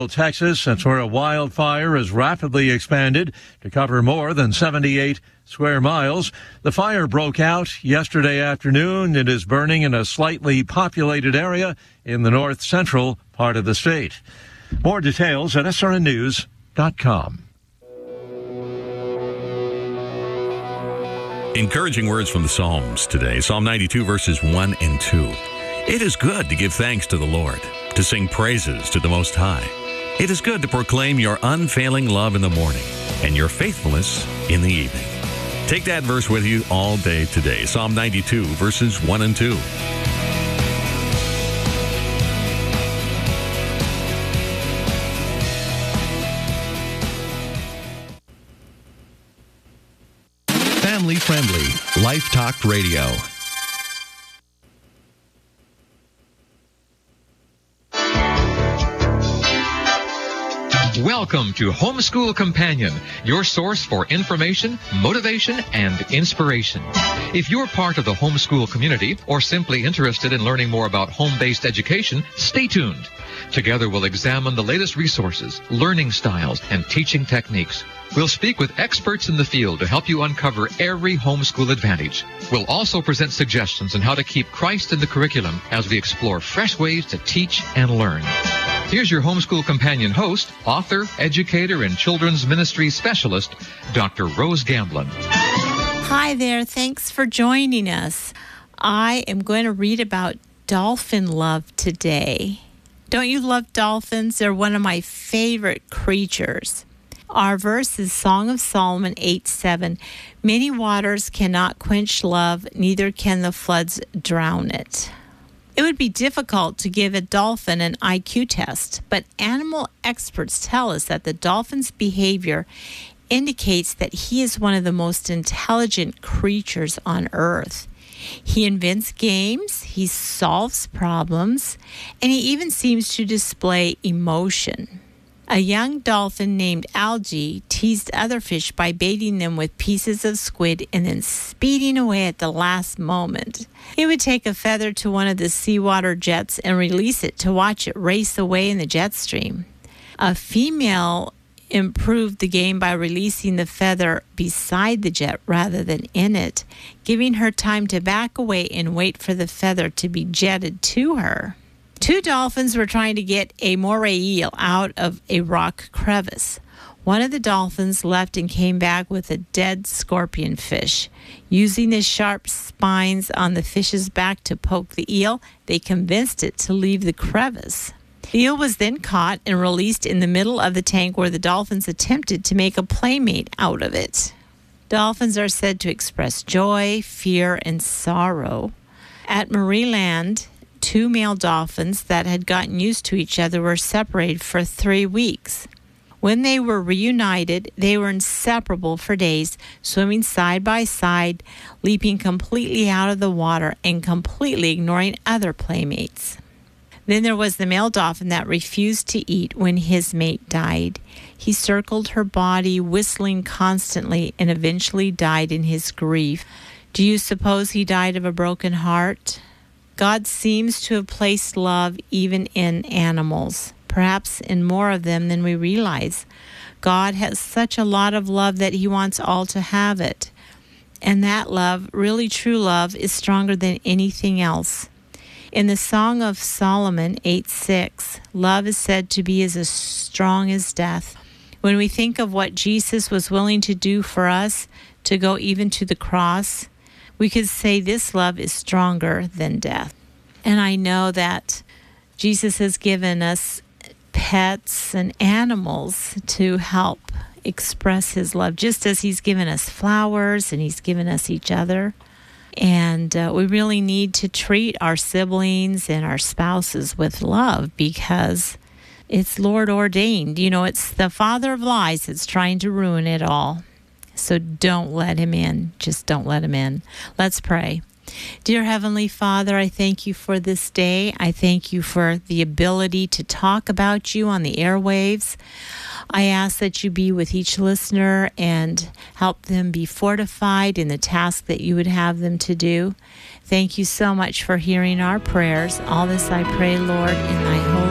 Texas, that's where a wildfire has rapidly expanded to cover more than 78 square miles. The fire broke out yesterday afternoon. It is burning in a slightly populated area in the north central part of the state. More details at srnnews.com. Encouraging words from the Psalms today. Psalm 92, verses 1 and 2. It is good to give thanks to the Lord, to sing praises to the Most High. It is good to proclaim your unfailing love in the morning and your faithfulness in the evening. Take that verse with you all day today. Psalm 92, verses 1 and 2. Family friendly, Life Talk Radio. Welcome to Homeschool Companion, your source for information, motivation, and inspiration. If you're part of the homeschool community or simply interested in learning more about home-based education, stay tuned. Together we'll examine the latest resources, learning styles, and teaching techniques. We'll speak with experts in the field to help you uncover every homeschool advantage. We'll also present suggestions on how to keep Christ in the curriculum as we explore fresh ways to teach and learn. Here's your Homeschool Companion host, author, educator, and children's ministry specialist, Dr. Rose Gamblin. Hi there. Thanks for joining us. I am going to read about dolphin love today. Don't you love dolphins? They're one of my favorite creatures. Our verse is Song of Solomon 8:7. Many waters cannot quench love, neither can the floods drown it. It would be difficult to give a dolphin an IQ test, but animal experts tell us that the dolphin's behavior indicates that he is one of the most intelligent creatures on Earth. He invents games, he solves problems, and he even seems to display emotion. A young dolphin named Algae teased other fish by baiting them with pieces of squid and then speeding away at the last moment. He would take a feather to one of the seawater jets and release it to watch it race away in the jet stream. A female improved the game by releasing the feather beside the jet rather than in it, giving her time to back away and wait for the feather to be jetted to her. Two dolphins were trying to get a moray eel out of a rock crevice. One of the dolphins left and came back with a dead scorpion fish. Using the sharp spines on the fish's back to poke the eel, they convinced it to leave the crevice. The eel was then caught and released in the middle of the tank where the dolphins attempted to make a playmate out of it. Dolphins are said to express joy, fear, and sorrow. At Marineland, two male dolphins that had gotten used to each other were separated for 3 weeks. When they were reunited, they were inseparable for days, swimming side by side, leaping completely out of the water and completely ignoring other playmates. Then there was the male dolphin that refused to eat when his mate died. He circled her body, whistling constantly, and eventually died in his grief. Do you suppose he died of a broken heart? God seems to have placed love even in animals, perhaps in more of them than we realize. God has such a lot of love that he wants all to have it. And that love, really true love, is stronger than anything else. In the Song of Solomon 8:6, love is said to be as strong as death. When we think of what Jesus was willing to do for us, to go even to the cross, we could say this love is stronger than death. And I know that Jesus has given us pets and animals to help express his love, just as he's given us flowers and he's given us each other. And we really need to treat our siblings and our spouses with love because it's Lord ordained. You know, it's the father of lies that's trying to ruin it all. So don't let him in. Just don't let him in. Let's pray. Dear Heavenly Father, I thank you for this day. I thank you for the ability to talk about you on the airwaves. I ask that you be with each listener and help them be fortified in the task that you would have them to do. Thank you so much for hearing our prayers. All this I pray, Lord, in thy holy